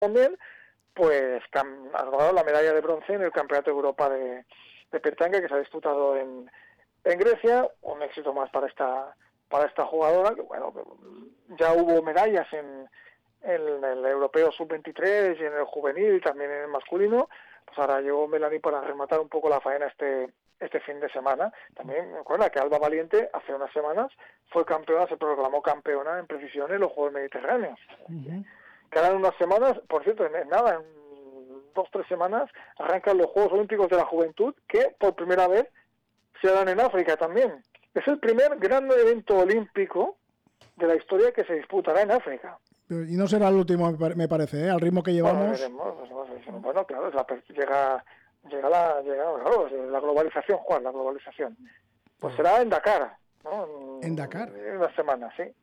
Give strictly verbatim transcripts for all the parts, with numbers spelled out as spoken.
también, pues ha logrado la medalla de bronce en el Campeonato de Europa de, de Petanca que se ha disputado en, en Grecia. Un éxito más para esta para esta jugadora, que bueno, ya hubo medallas en, en el Europeo sub veintitrés y en el juvenil y también en el masculino. Pues ahora llegó Melanie para rematar un poco la faena este este fin de semana. También me acuerdo que Alba Valiente hace unas semanas fue campeona, se proclamó campeona en precisión en los Juegos Mediterráneos. Uh-huh. Quedan unas semanas, por cierto, en nada, en dos tres semanas arrancan los Juegos Olímpicos de la Juventud, que por primera vez se dan en África también. Es el primer gran evento olímpico de la historia que se disputará en África. Y no será el último, me parece, ¿eh? Al ritmo que llevamos. Bueno, veremos, bueno claro, es la, llega, llega, la, llega claro, la globalización, Juan, la globalización. Pues será en Dakar, ¿no? ¿En Dakar? En una semana, sí.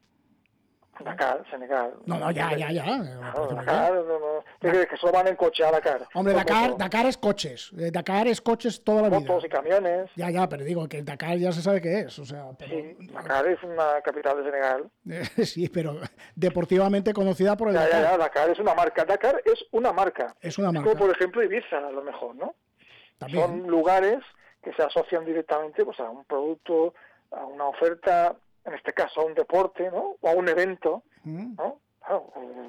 Dakar, Senegal. No, no, ya, ya, ya. No, Dakar, no, no. ¿Qué que solo van en coche a Dakar? Hombre, Dakar, Dakar es coches. Dakar es coches toda la vida. Motos y camiones. Ya, ya, pero digo que Dakar ya se sabe qué es. O sea, pero... Sí, Dakar es una capital de Senegal. Sí, pero deportivamente conocida por el ya, Dakar. Ya, ya, Dakar es una marca. Dakar es una marca. Es una marca. Como por ejemplo Ibiza, a lo mejor, ¿no? También. Son lugares que se asocian directamente pues, a un producto, a una oferta, en este caso a un deporte, ¿no? O a un evento, ¿no? Claro,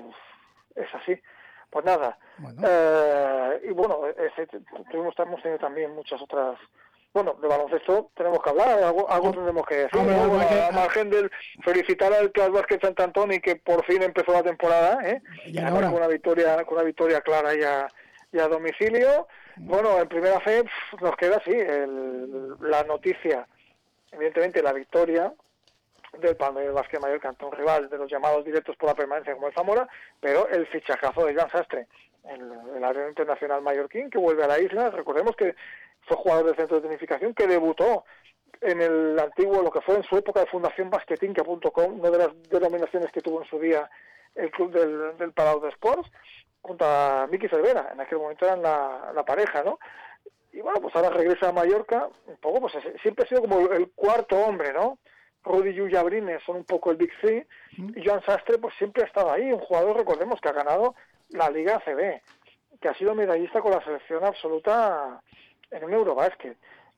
es así. Pues nada. Bueno. Eh, y bueno, ese, tuvimos, hemos tenido también muchas otras... Bueno, de baloncesto tenemos que hablar, algo, algo oh. tendremos que decir. Hombre, ¿no? bueno, que... A margen del felicitar al Club Básquet Sant Antoni, que por fin empezó la temporada, ¿eh? Y ahora con una victoria, con una victoria clara y a, y a domicilio. Bueno, en primera fe pff, nos queda así el, la noticia, evidentemente la victoria del Palmeiras Básquet Mallorca ante un rival de los llamados directos por la permanencia como el Zamora, pero el fichajazo de Joan Sastre, el, el área internacional mallorquín que vuelve a la isla. Recordemos que fue jugador del centro de tecnificación que debutó en el antiguo, lo que fue en su época de Fundación Basquetinca punto com, una de las denominaciones que tuvo en su día el club del, del Palau de Sports, junto a Miki Cervera. En aquel momento eran la, la pareja, ¿no? Y bueno, pues ahora regresa a Mallorca, un poco, pues siempre ha sido como el cuarto hombre, ¿no? Rudy y Yabrines son un poco el Big Three, y Joan Sastre pues siempre ha estado ahí, un jugador, recordemos, que ha ganado la Liga A C B, que ha sido medallista con la selección absoluta en un Eurobásquet,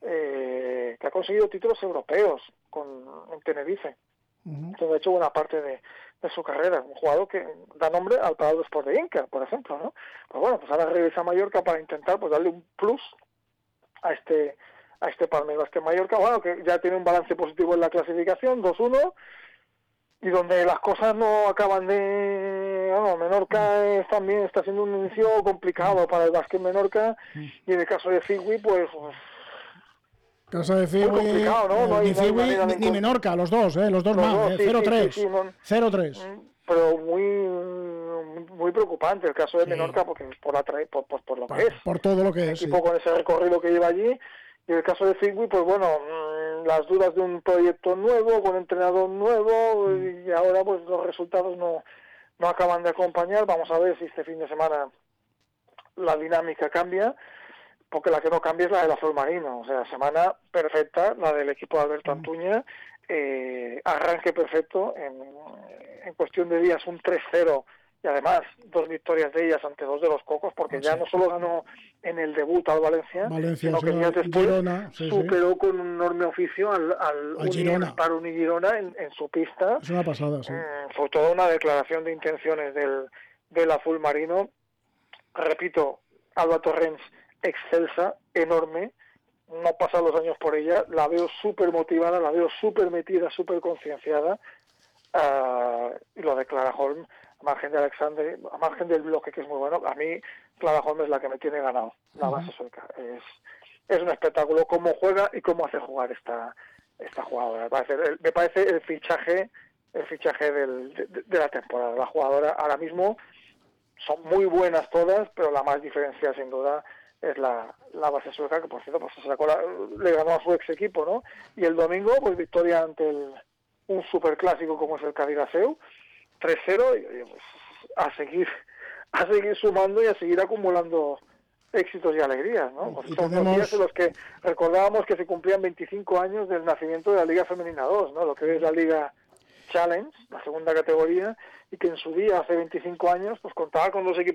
eh, que ha conseguido títulos europeos con en Tenerife, uh-huh. Entonces ha hecho buena parte de, de su carrera, un jugador que da nombre al Palau de Sport de Inca, por ejemplo, ¿no? Pues bueno, pues ahora regresa a Mallorca para intentar pues darle un plus a este a este Palmeiras Básquet Mallorca, bueno, que ya tiene un balance positivo en la clasificación, dos uno, y donde las cosas no acaban de... Bueno, Menorca es, también está siendo un inicio complicado para el básquet Menorca, y en el caso de Figui, pues... Caso de Figui, complicado, ¿no? No hay, ni Figui no ni, ni Menorca, los dos, ¿eh? Los dos los más, dos, sí, cero tres. Sí, sí, sí, no, cero tres. Pero muy muy preocupante el caso de sí. Menorca, porque por, la tra- por, por, por lo por, que es. Por todo lo que el es, equipo sí. Con ese recorrido que lleva allí. Y el caso de Figui, pues bueno, las dudas de un proyecto nuevo, con entrenador nuevo, mm. y ahora pues los resultados no, no acaban de acompañar. Vamos a ver si este fin de semana la dinámica cambia, porque la que no cambia es la del Azul Marino. O sea, semana perfecta, la del equipo de Alberto mm. Antuña, eh, arranque perfecto, en, en cuestión de días un tres cero, y además dos victorias de ellas ante dos de los Cocos, porque ya no solo ganó en el debut al Valencia, Valencia sino que días después Girona, sí, superó sí. con un enorme oficio al, al Uni, para Unigirona en, en su pista. Es una pasada, sí. Mm, fue toda una declaración de intenciones del, del Azul Marino. Repito, Alba Torrens excelsa, enorme, no pasan los años por ella, la veo súper motivada, la veo súper metida, súper concienciada, uh, y lo de Clara Holm, a margen de Alexander, a margen del bloque que es muy bueno, a mí Clara Holm es la que me tiene ganado, la base uh-huh. sueca. Es, es un espectáculo cómo juega y cómo hace jugar esta esta jugadora. Me parece el, me parece el fichaje el fichaje del, de, de la temporada. La jugadora ahora mismo son muy buenas todas, pero la más diferencial sin duda es la, la base sueca, que por cierto pues se sacó la, le ganó a su ex equipo, ¿no? Y el domingo pues victoria ante el, un superclásico como es el Cadiraseu, tres cero, y pues, a seguir a seguir sumando y a seguir acumulando éxitos y alegrías, ¿no? Pues son tenemos... los días en los que recordábamos que se cumplían veinticinco años del nacimiento de la Liga Femenina dos, ¿no? Lo que es la Liga Challenge, la segunda categoría, y que en su día, hace veinticinco años, pues contaba con dos equipos